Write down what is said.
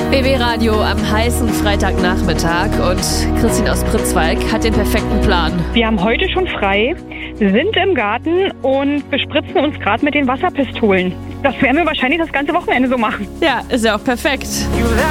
BB Radio am heißen Freitagnachmittag und Christine aus Pritzwalk hat den perfekten Plan. Wir haben heute schon frei, sind im Garten und bespritzen uns gerade mit den Wasserpistolen. Das werden wir wahrscheinlich das ganze Wochenende so machen. Ja, ist ja auch perfekt.